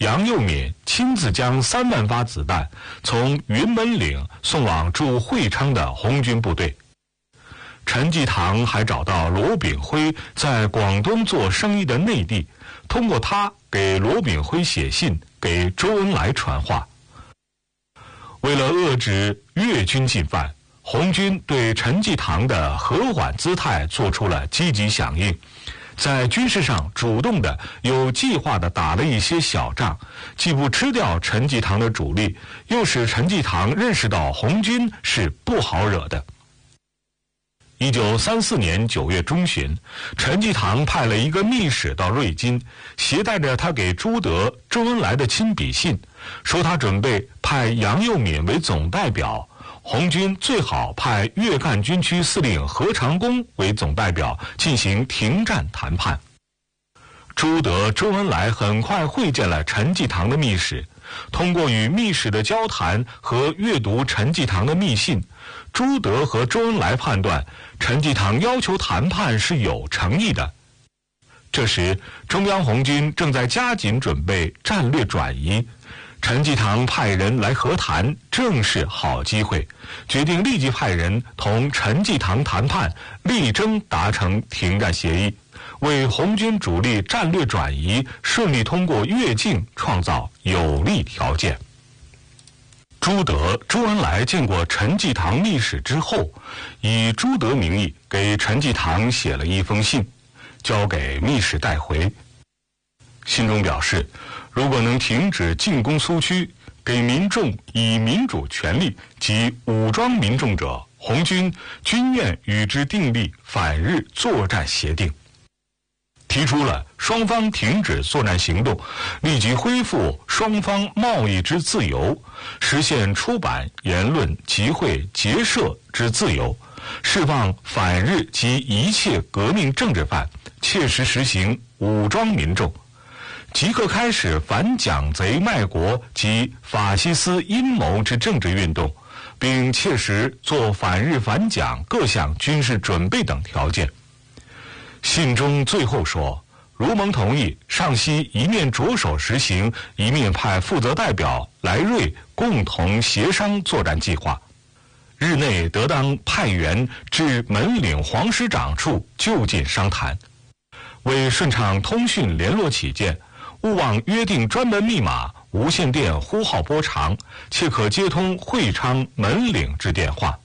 杨佑敏亲自将3万发子弹从云门岭送往驻会昌的红军部队。陈济棠还找到罗炳辉在广东做生意的内地，通过他给罗炳辉写信，给周恩来传话。为了遏制粤军进犯，红军对陈济棠的和缓姿态做出了积极响应，在军事上主动的、有计划的打了一些小仗，既不吃掉陈济棠的主力，又使陈济棠认识到红军是不好惹的。1934年9月中旬，陈济棠派了一个密使到瑞金，携带着他给朱德、周恩来的亲笔信，说他准备派杨佑敏为总代表，红军最好派粤赣军区司令何长工为总代表进行停战谈判。朱德、周恩来很快会见了陈济棠的密使，通过与密使的交谈和阅读陈济棠的密信，朱德和周恩来判断陈济棠要求谈判是有诚意的。这时，中央红军正在加紧准备战略转移，陈济棠派人来和谈，正是好机会，决定立即派人同陈济棠谈判，力争达成停战协议，为红军主力战略转移顺利通过粤境创造有利条件。朱德、周恩来见过陈济棠密使之后，以朱德名义给陈济棠写了一封信，交给密使带回。信中表示，如果能停止进攻苏区，给民众以民主权利及武装民众者，红军均愿与之订立反日作战协定。提出了双方停止作战行动，立即恢复双方贸易之自由，实现出版、言论、集会、结社之自由，释放反日及一切革命政治犯，切实实行武装民众，即刻开始反蒋贼卖国及法西斯阴谋之政治运动，并切实做反日反蒋各项军事准备等条件。信中最后说，如蒙同意，上西一面着手实行，一面派负责代表来瑞共同协商作战计划。日内得当派员至门岭黄师长处就近商谈。为顺畅通讯联络起见，勿忘约定专门密码，无线电呼号波长，且可接通会昌、门岭之电话。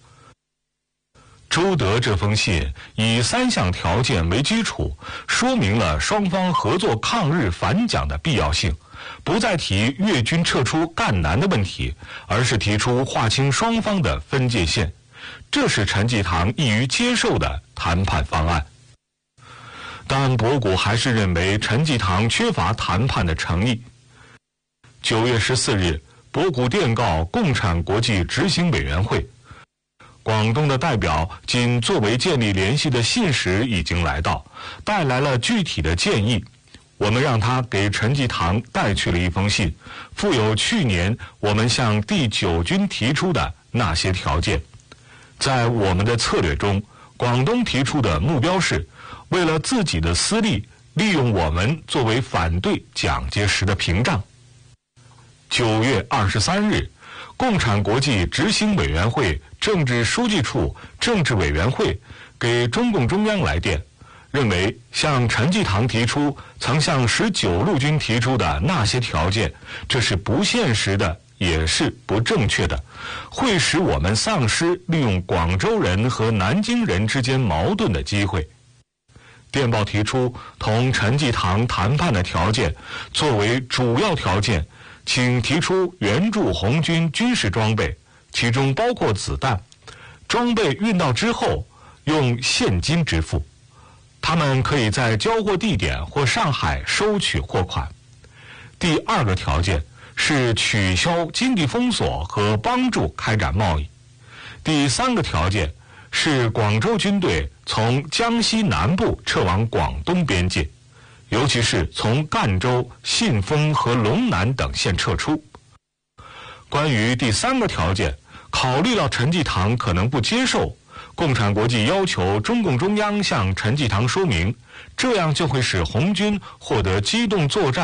朱德这封信以3项条件为基础，说明了双方合作抗日反蒋的必要性，不再提粤军撤出赣南的问题，而是提出划清双方的分界线，这是陈济棠易于接受的谈判方案。但博古还是认为陈济棠缺乏谈判的诚意。9月14日，博古电告共产国际执行委员会，广东的代表仅作为建立联系的信使已经来到，带来了具体的建议。我们让他给陈济棠带去了一封信，附有去年我们向第9军提出的那些条件。在我们的策略中，广东提出的目标是为了自己的私利，利用我们作为反对蒋介石的屏障。9月23日，共产国际执行委员会政治书记处政治委员会给中共中央来电，认为向陈济棠提出曾向19路军提出的那些条件，这是不现实的，也是不正确的，会使我们丧失利用广州人和南京人之间矛盾的机会。电报提出同陈济棠谈判的条件，作为主要条件，请提出援助红军军事装备，其中包括子弹，装备运到之后用现金支付，他们可以在交货地点或上海收取货款。第2个条件是取消经济封锁和帮助开展贸易。第3个条件是广州军队从江西南部撤往广东边界，尤其是从赣州、信丰和龙南等县撤出。关于第3个条件，考虑到陈济棠可能不接受，共产国际要求中共中央向陈济棠说明，这样就会使红军获得机动作战